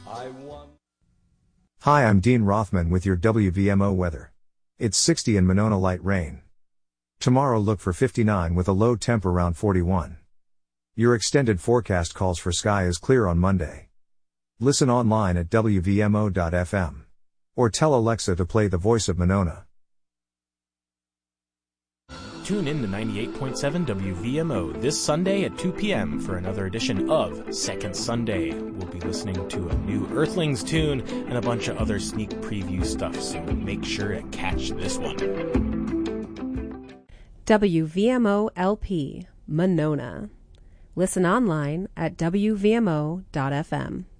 Hi, I'm Dean Rothman with your WVMO weather. It's 60 in Monona, light rain. Tomorrow look for 59 with a low temp around 41. Your extended forecast calls for sky is clear on Monday. Listen online at WVMO.fm. Or tell Alexa to play The Voice of Monona. Tune in to 98.7 WVMO this Sunday at 2 p.m. for another edition of Second Sunday. We'll be listening to a new Earthlings tune and a bunch of other sneak preview stuff, so make sure to catch this one. WVMO LP, Monona. Listen online at WVMO.fm.